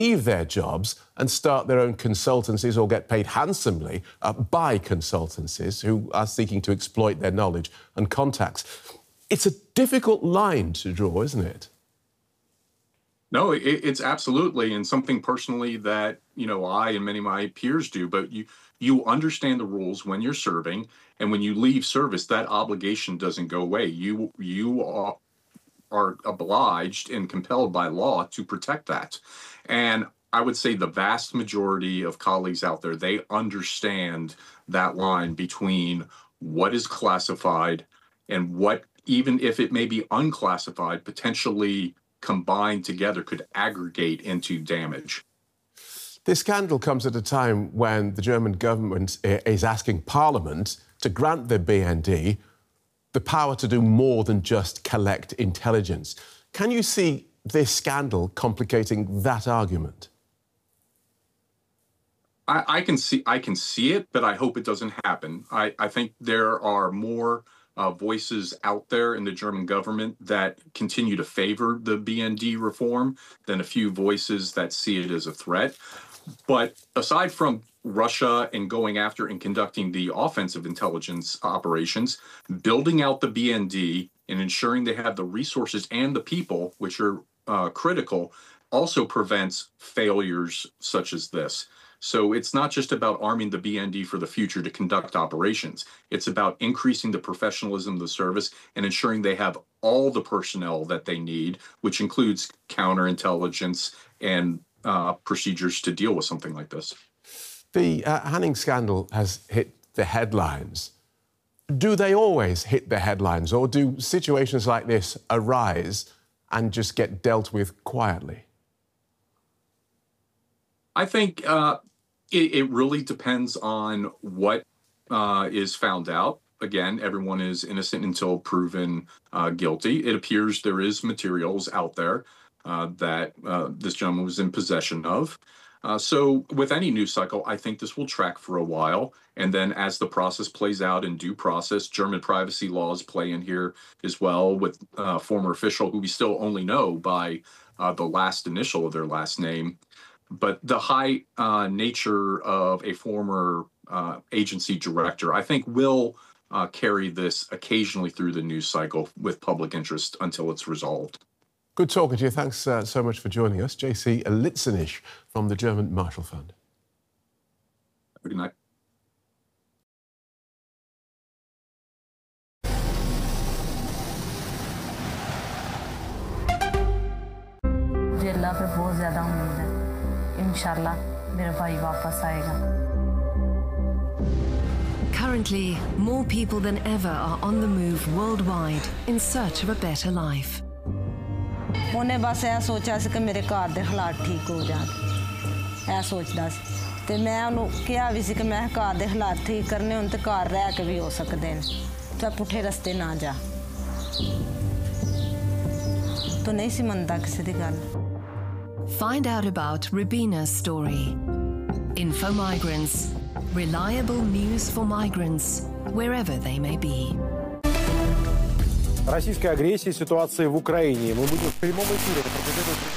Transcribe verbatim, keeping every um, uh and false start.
leave their jobs and start their own consultancies or get paid handsomely uh, by consultancies who are seeking to exploit their knowledge and contacts. It's a difficult line to draw, isn't it? No, it, it's absolutely, and something personally that, you know, I and many of my peers do, but you you understand the rules when you're serving, and when you leave service, that obligation doesn't go away. You you are, are obliged and compelled by law to protect that. And I would say the vast majority of colleagues out there, they understand that line between what is classified and what, even if it may be unclassified, potentially combined together could aggregate into damage. This scandal comes at a time when the German government is asking Parliament to grant the B N D the power to do more than just collect intelligence. Can you see this scandal complicating that argument? I, I can see I can see it, but I hope it doesn't happen. I, I think there are more Uh, voices out there in the German government that continue to favor the B N D reform than a few voices that see it as a threat. But aside from Russia and going after and conducting the offensive intelligence operations, building out the B N D and ensuring they have the resources and the people, which are uh, critical, also prevents failures such as this. So it's not just about arming the B N D for the future to conduct operations. It's about increasing the professionalism of the service and ensuring they have all the personnel that they need, which includes counterintelligence and uh, procedures to deal with something like this. The uh, Hanning scandal has hit the headlines. Do they always hit the headlines, or do situations like this arise and just get dealt with quietly? I think uh, it, it really depends on what uh, is found out. Again, everyone is innocent until proven uh, guilty. It appears there is materials out there uh, that uh, this gentleman was in possession of. Uh, so with any news cycle, I think this will track for a while. And then as the process plays out in due process, German privacy laws play in here as well, with a uh, former official who we still only know by uh, the last initial of their last name. But the high uh, nature of a former uh, agency director, I think, will uh, carry this occasionally through the news cycle with public interest until it's resolved. Good talking to you. Thanks uh, so much for joining us. J C Litzinich from the German Marshall Fund. Good night. अल्लाह पे बहुत ज़्यादा उम्मीद है इंशाल्लाह मेरा भाई वापस आएगा. Currently, more people than ever are on the move worldwide in search of a better life. उन्हें बस ऐ सोचा सी कि मेरे घर दे हालात ठीक हो जान. ऐ सोचदा सी ते मैं उन्हें कहा भी सी कि मैं घर दे हालात ठीक करने होन ते घर रह के भी हो सकदे न. तो पुठे रस्ते ना जा. तो नहीं सी मनदा किसी दी गल. Find out about Rubina's story. Info Migrants. Reliable news for migrants, wherever they may be. Российская агрессия, ситуация в Украине. Мы будем в прямом эфире.